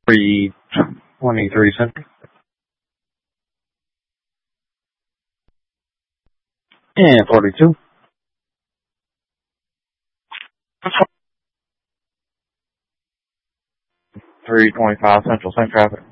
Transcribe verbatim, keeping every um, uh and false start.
three twenty-three Central. And forty-two. three twenty-five Central, same traffic.